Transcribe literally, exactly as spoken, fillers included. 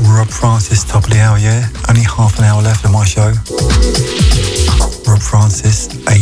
Rob Francis, top of the hour, yeah? Only half an hour left of my show. Rob Francis, eight